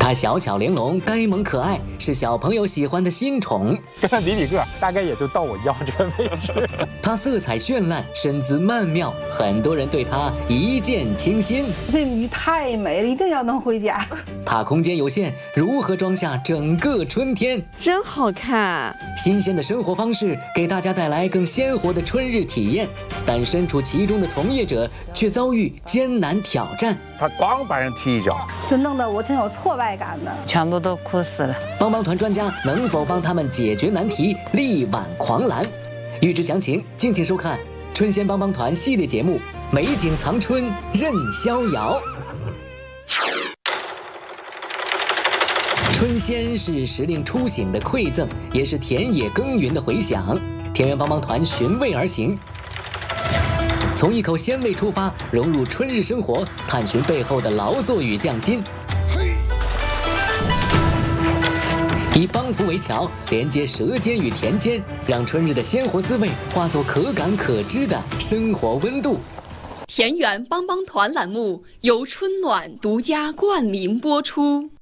它小巧玲珑、呆萌可爱，是小朋友喜欢的新宠。 跟它比比个，大概也就到我腰这个位置。 它色彩绚烂，身姿曼妙，很多人对它一见倾心。 这鱼太美了，一定要能回家。 它空间有限，如何装下整个春天？ 真好看！ 新鲜的生活方式给大家带来更鲜活的春日体验，但身处其中的从业者却遭遇艰难挑战。 他光把人踢一脚， 就弄得我挺有挫败感的， 全部都哭死了。 帮帮团专家能否帮他们解决难题，力挽狂澜？预知详情，敬请收看《春仙帮帮团》系列节目《美景藏春任逍遥》。春仙是时令初醒的馈赠，也是田野耕耘的回响。田园帮帮团寻味而行，从一口鲜味出发，融入春日生活，探寻背后的劳作与匠心。以帮扶为桥，连接舌尖与田间，让春日的鲜活滋味化作可感可知的生活温度。 田园帮帮团栏目由春暖独家冠名播出。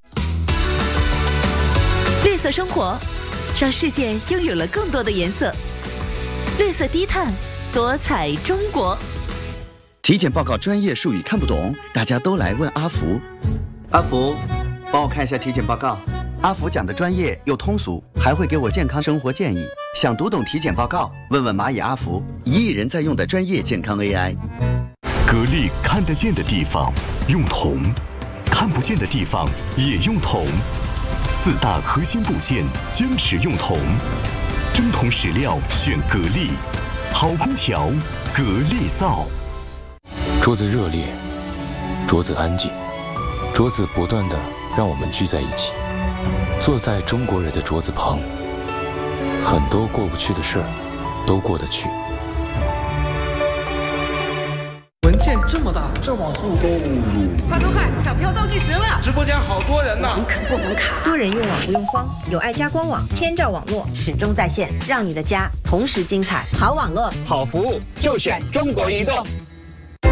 绿色生活，让世界拥有了更多的颜色。绿色低碳，多彩中国。 体检报告专业术语看不懂，大家都来问阿福。阿福，帮我看一下体检报告。阿福讲的专业又通俗，还会给我健康生活建议。想读懂体检报告，问问蚂蚁阿福，1亿人在用的专业健康 AI。 格力看得见的地方用铜，看不见的地方也用铜。4大核心部件坚持用铜，真铜实料选格力，好空调格力造。 桌子热烈，桌子安静，桌子不断地让我们聚在一起，坐在中国人的桌子旁，很多过不去的事儿都过得去。 文件这么大，这网速够路。 快，抢票倒计时了！ 直播间好多人呢。 红肯不红卡？ 多人用网不用慌，有爱家官网，天照网络始终在线，让你的家同时精彩。好网络， 好服务，就选中国移动。